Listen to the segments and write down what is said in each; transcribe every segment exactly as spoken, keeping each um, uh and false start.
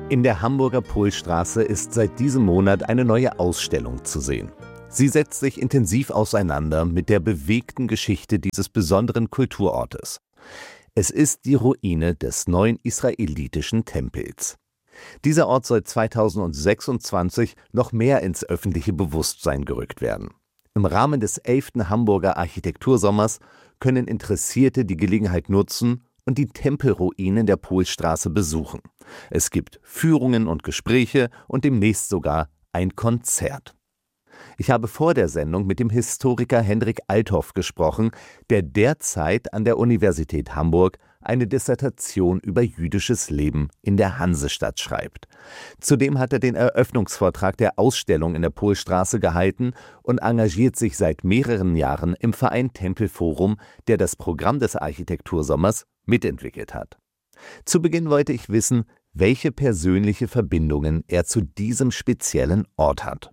In der Hamburger Polstraße ist seit diesem Monat eine neue Ausstellung zu sehen. Sie setzt sich intensiv auseinander mit der bewegten Geschichte dieses besonderen Kulturortes. Es ist die Ruine des neuen israelitischen Tempels. Dieser Ort soll zweitausendsechsundzwanzig noch mehr ins öffentliche Bewusstsein gerückt werden. Im Rahmen des elften Hamburger Architektursommers können Interessierte die Gelegenheit nutzen und die Tempelruinen der Polstraße besuchen. Es gibt Führungen und Gespräche und demnächst sogar ein Konzert. Ich habe vor der Sendung mit dem Historiker Hendrik Althoff gesprochen, der derzeit an der Universität Hamburg eine Dissertation über jüdisches Leben in der Hansestadt schreibt. Zudem hat er den Eröffnungsvortrag der Ausstellung in der Polstraße gehalten und engagiert sich seit mehreren Jahren im Verein Tempelforum, der das Programm des Architektursommers mitentwickelt hat. Zu Beginn wollte ich wissen, welche persönliche Verbindungen er zu diesem speziellen Ort hat.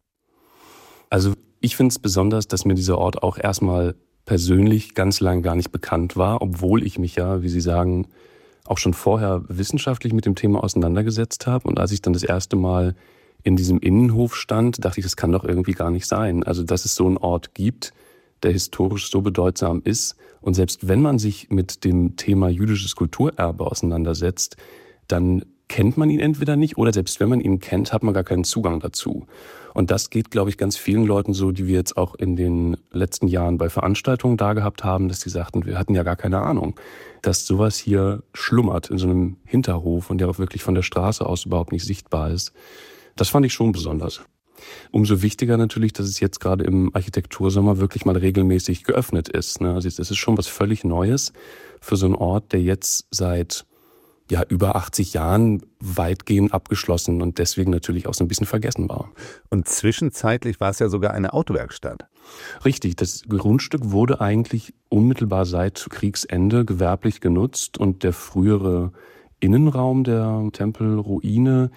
Also ich finde es besonders, dass mir dieser Ort auch erstmal persönlich ganz lang gar nicht bekannt war, obwohl ich mich ja, wie Sie sagen, auch schon vorher wissenschaftlich mit dem Thema auseinandergesetzt habe. Und als ich dann das erste Mal in diesem Innenhof stand, dachte ich, das kann doch irgendwie gar nicht sein. Also dass es so einen Ort gibt, der historisch so bedeutsam ist. Und selbst wenn man sich mit dem Thema jüdisches Kulturerbe auseinandersetzt, dann kennt man ihn entweder nicht oder selbst wenn man ihn kennt, hat man gar keinen Zugang dazu. Und das geht, glaube ich, ganz vielen Leuten so, die wir jetzt auch in den letzten Jahren bei Veranstaltungen da gehabt haben, dass sie sagten, wir hatten ja gar keine Ahnung, dass sowas hier schlummert in so einem Hinterhof und der auch wirklich von der Straße aus überhaupt nicht sichtbar ist. Das fand ich schon besonders. Umso wichtiger natürlich, dass es jetzt gerade im Architektursommer wirklich mal regelmäßig geöffnet ist. Also das ist schon was völlig Neues für so einen Ort, der jetzt seit ja über achtzig Jahren weitgehend abgeschlossen und deswegen natürlich auch so ein bisschen vergessen war. Und zwischenzeitlich war es ja sogar eine Autowerkstatt. Richtig, das Grundstück wurde eigentlich unmittelbar seit Kriegsende gewerblich genutzt und der frühere Innenraum der Tempelruine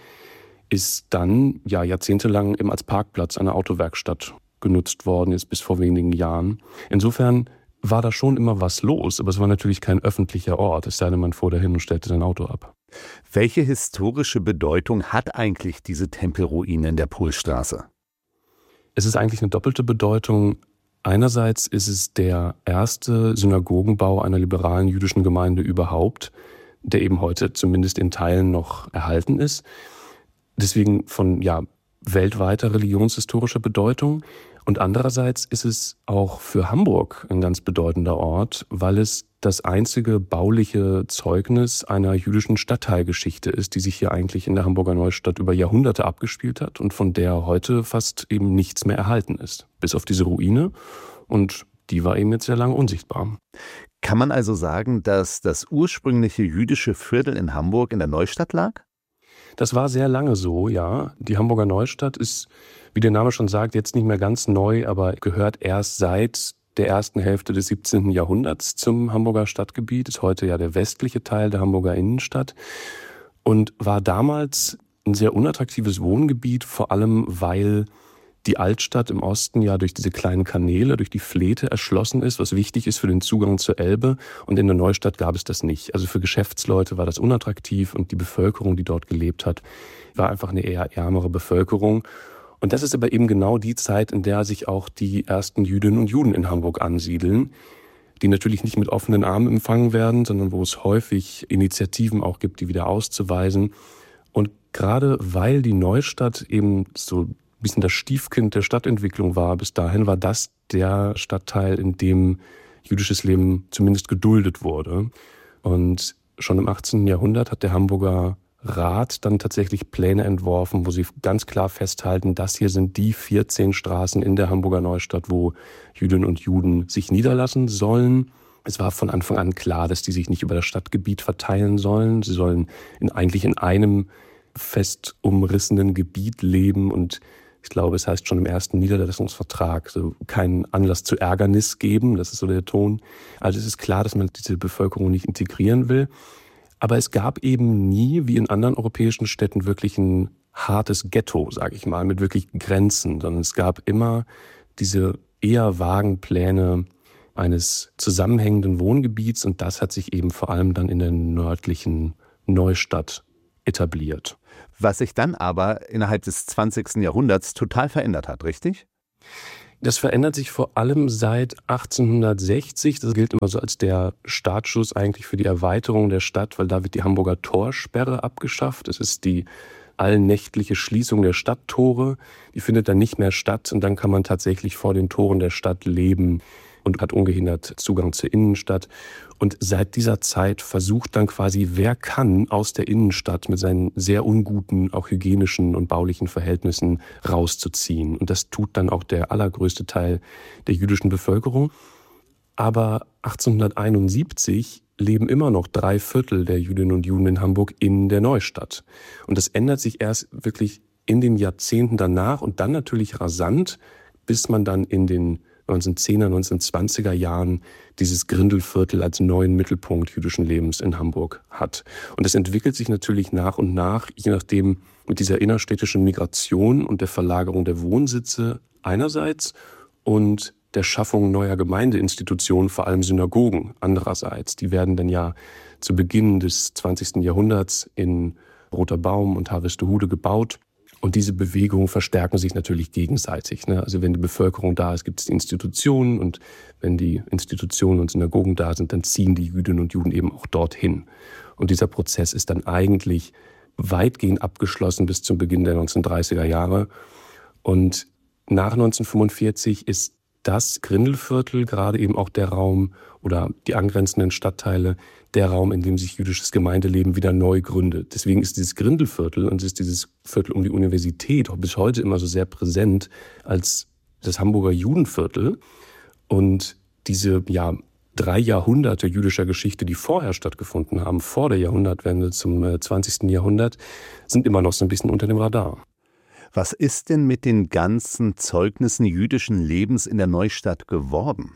ist dann ja jahrzehntelang eben als Parkplatz einer Autowerkstatt genutzt worden, jetzt bis vor wenigen Jahren. Insofern war da schon immer was los, aber es war natürlich kein öffentlicher Ort, es sei denn, man fuhr dahin und stellte sein Auto ab. Welche historische Bedeutung hat eigentlich diese Tempelruine in der Polstraße? Es ist eigentlich eine doppelte Bedeutung. Einerseits ist es der erste Synagogenbau einer liberalen jüdischen Gemeinde überhaupt, der eben heute zumindest in Teilen noch erhalten ist. Deswegen von ja, weltweiter religionshistorischer Bedeutung. Und andererseits ist es auch für Hamburg ein ganz bedeutender Ort, weil es das einzige bauliche Zeugnis einer jüdischen Stadtteilgeschichte ist, die sich hier eigentlich in der Hamburger Neustadt über Jahrhunderte abgespielt hat und von der heute fast eben nichts mehr erhalten ist. Bis auf diese Ruine, und die war eben jetzt sehr lange unsichtbar. Kann man also sagen, dass das ursprüngliche jüdische Viertel in Hamburg in der Neustadt lag? Das war sehr lange so, ja. Die Hamburger Neustadt ist, wie der Name schon sagt, jetzt nicht mehr ganz neu, aber gehört erst seit der ersten Hälfte des siebzehnten Jahrhunderts zum Hamburger Stadtgebiet, ist heute ja der westliche Teil der Hamburger Innenstadt und war damals ein sehr unattraktives Wohngebiet, vor allem weil die Altstadt im Osten ja durch diese kleinen Kanäle, durch die Fleete erschlossen ist, was wichtig ist für den Zugang zur Elbe. Und in der Neustadt gab es das nicht. Also für Geschäftsleute war das unattraktiv und die Bevölkerung, die dort gelebt hat, war einfach eine eher ärmere Bevölkerung. Und das ist aber eben genau die Zeit, in der sich auch die ersten Jüdinnen und Juden in Hamburg ansiedeln, die natürlich nicht mit offenen Armen empfangen werden, sondern wo es häufig Initiativen auch gibt, die wieder auszuweisen. Und gerade weil die Neustadt eben so ein bisschen das Stiefkind der Stadtentwicklung war, bis dahin war das der Stadtteil, in dem jüdisches Leben zumindest geduldet wurde. Und schon im achtzehnten Jahrhundert hat der Hamburger Rat dann tatsächlich Pläne entworfen, wo sie ganz klar festhalten, das hier sind die vierzehn Straßen in der Hamburger Neustadt, wo Jüdinnen und Juden sich niederlassen sollen. Es war von Anfang an klar, dass die sich nicht über das Stadtgebiet verteilen sollen. Sie sollen in, eigentlich in einem fest umrissenen Gebiet leben und ich glaube, es heißt schon im ersten Niederlassungsvertrag, so keinen Anlass zu Ärgernis geben, das ist so der Ton. Also es ist klar, dass man diese Bevölkerung nicht integrieren will. Aber es gab eben nie, wie in anderen europäischen Städten, wirklich ein hartes Ghetto, sage ich mal, mit wirklich Grenzen, sondern es gab immer diese eher vagen Pläne eines zusammenhängenden Wohngebiets und das hat sich eben vor allem dann in der nördlichen Neustadt etabliert. Was sich dann aber innerhalb des zwanzigsten Jahrhunderts total verändert hat, richtig? Das verändert sich vor allem seit achtzehnhundertsechzig. Das gilt immer so als der Startschuss eigentlich für die Erweiterung der Stadt, weil da wird die Hamburger Torsperre abgeschafft. Es ist die allnächtliche Schließung der Stadttore. Die findet dann nicht mehr statt und dann kann man tatsächlich vor den Toren der Stadt leben und hat ungehindert Zugang zur Innenstadt. Und seit dieser Zeit versucht dann quasi, wer kann, aus der Innenstadt mit seinen sehr unguten, auch hygienischen und baulichen Verhältnissen rauszuziehen. Und das tut dann auch der allergrößte Teil der jüdischen Bevölkerung. Aber achtzehnhunderteinundsiebzig leben immer noch drei Viertel der Jüdinnen und Juden in Hamburg in der Neustadt. Und das ändert sich erst wirklich in den Jahrzehnten danach und dann natürlich rasant, bis man dann in den neunzehnhundertzehner, neunzehnhundertzwanziger Jahren dieses Grindelviertel als neuen Mittelpunkt jüdischen Lebens in Hamburg hat. Und es entwickelt sich natürlich nach und nach, je nachdem mit dieser innerstädtischen Migration und der Verlagerung der Wohnsitze einerseits und der Schaffung neuer Gemeindeinstitutionen, vor allem Synagogen andererseits. Die werden dann ja zu Beginn des zwanzigsten Jahrhunderts in Roter Baum und Harvestehude gebaut. Und diese Bewegungen verstärken sich natürlich gegenseitig. Ne? Also wenn die Bevölkerung da ist, gibt es die Institutionen. Und wenn die Institutionen und Synagogen da sind, dann ziehen die Jüdinnen und Juden eben auch dorthin. Und dieser Prozess ist dann eigentlich weitgehend abgeschlossen bis zum Beginn der neunzehnhundertdreißiger Jahre. Und nach neunzehnhundertfünfundvierzig ist das Grindelviertel, gerade eben auch der Raum oder die angrenzenden Stadtteile, der Raum, in dem sich jüdisches Gemeindeleben wieder neu gründet. Deswegen ist dieses Grindelviertel und ist dieses Viertel um die Universität auch bis heute immer so sehr präsent als das Hamburger Judenviertel. Und diese ja, drei Jahrhunderte jüdischer Geschichte, die vorher stattgefunden haben, vor der Jahrhundertwende zum zwanzigsten Jahrhundert, sind immer noch so ein bisschen unter dem Radar. Was ist denn mit den ganzen Zeugnissen jüdischen Lebens in der Neustadt geworden?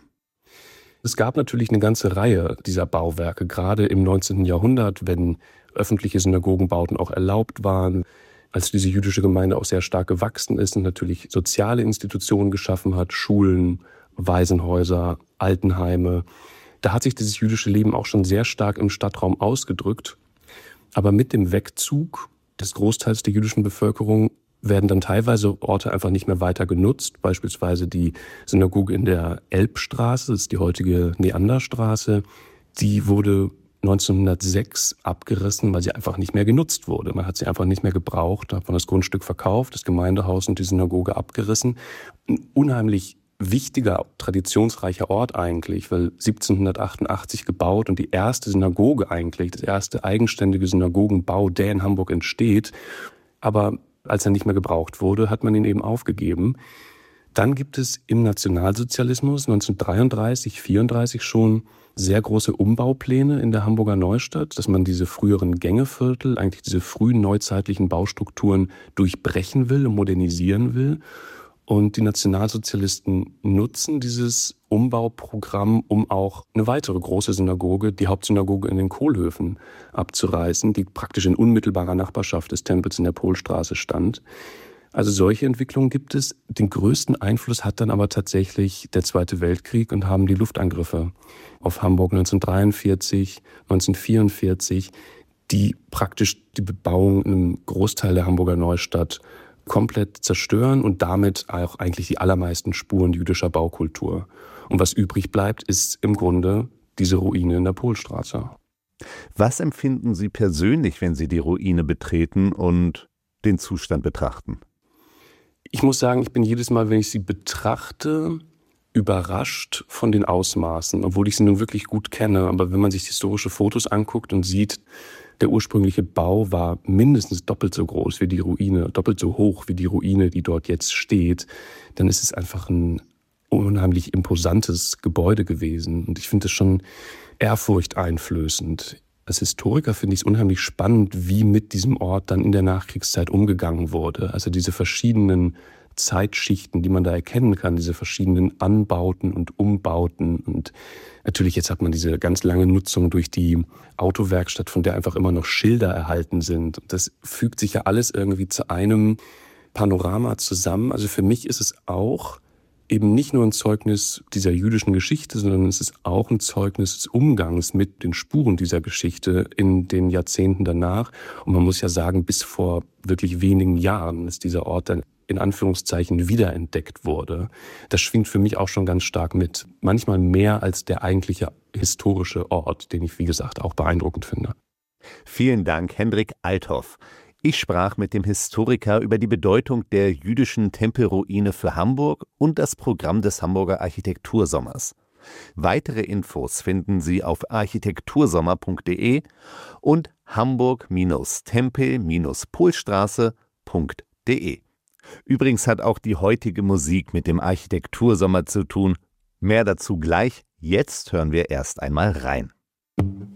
Es gab natürlich eine ganze Reihe dieser Bauwerke, gerade im neunzehnten Jahrhundert, wenn öffentliche Synagogenbauten auch erlaubt waren, als diese jüdische Gemeinde auch sehr stark gewachsen ist und natürlich soziale Institutionen geschaffen hat, Schulen, Waisenhäuser, Altenheime. Da hat sich dieses jüdische Leben auch schon sehr stark im Stadtraum ausgedrückt. Aber mit dem Wegzug des Großteils der jüdischen Bevölkerung werden dann teilweise Orte einfach nicht mehr weiter genutzt. Beispielsweise die Synagoge in der Elbstraße, das ist die heutige Neanderstraße. Die wurde neunzehnhundertsechs abgerissen, weil sie einfach nicht mehr genutzt wurde. Man hat sie einfach nicht mehr gebraucht, da hat man das Grundstück verkauft, das Gemeindehaus und die Synagoge abgerissen. Ein unheimlich wichtiger, traditionsreicher Ort eigentlich, weil siebzehnhundertachtundachtzig gebaut und die erste Synagoge eigentlich, das erste eigenständige Synagogenbau, der in Hamburg entsteht. Aber als er nicht mehr gebraucht wurde, hat man ihn eben aufgegeben. Dann gibt es im Nationalsozialismus neunzehnhundertdreiunddreißig, vierunddreißig schon sehr große Umbaupläne in der Hamburger Neustadt, dass man diese früheren Gängeviertel, eigentlich diese frühen neuzeitlichen Baustrukturen durchbrechen will und modernisieren will. Und die Nationalsozialisten nutzen dieses Umbauprogramm, um auch eine weitere große Synagoge, die Hauptsynagoge in den Kohlhöfen, abzureißen, die praktisch in unmittelbarer Nachbarschaft des Tempels in der Polstraße stand. Also solche Entwicklungen gibt es. Den größten Einfluss hat dann aber tatsächlich der Zweite Weltkrieg und haben die Luftangriffe auf Hamburg neunzehnhundertdreiundvierzig, neunzehnhundertvierundvierzig, die praktisch die Bebauung in einem Großteil der Hamburger Neustadt komplett zerstören und damit auch eigentlich die allermeisten Spuren jüdischer Baukultur. Und was übrig bleibt, ist im Grunde diese Ruine in der Polstraße. Was empfinden Sie persönlich, wenn Sie die Ruine betreten und den Zustand betrachten? Ich muss sagen, ich bin jedes Mal, wenn ich sie betrachte, überrascht von den Ausmaßen, obwohl ich sie nun wirklich gut kenne. Aber wenn man sich historische Fotos anguckt und sieht, der ursprüngliche Bau war mindestens doppelt so groß wie die Ruine, doppelt so hoch wie die Ruine, die dort jetzt steht, dann ist es einfach ein unheimlich imposantes Gebäude gewesen. Und ich finde es schon ehrfurchteinflößend. Als Historiker finde ich es unheimlich spannend, wie mit diesem Ort dann in der Nachkriegszeit umgegangen wurde. Also diese verschiedenen Zeitschichten, die man da erkennen kann, diese verschiedenen Anbauten und Umbauten. Und natürlich jetzt hat man diese ganz lange Nutzung durch die Autowerkstatt, von der einfach immer noch Schilder erhalten sind. Und das fügt sich ja alles irgendwie zu einem Panorama zusammen. Also für mich ist es auch eben nicht nur ein Zeugnis dieser jüdischen Geschichte, sondern es ist auch ein Zeugnis des Umgangs mit den Spuren dieser Geschichte in den Jahrzehnten danach. Und man muss ja sagen, bis vor wirklich wenigen Jahren ist dieser Ort dann in Anführungszeichen wiederentdeckt wurde. Das schwingt für mich auch schon ganz stark mit. Manchmal mehr als der eigentliche historische Ort, den ich, wie gesagt, auch beeindruckend finde. Vielen Dank, Hendrik Althoff. Ich sprach mit dem Historiker über die Bedeutung der jüdischen Tempelruine für Hamburg und das Programm des Hamburger Architektursommers. Weitere Infos finden Sie auf architektursommer punkt de und hamburg-tempel-polstraße punkt de. Übrigens hat auch die heutige Musik mit dem Architektursommer zu tun. Mehr dazu gleich. Jetzt hören wir erst einmal rein.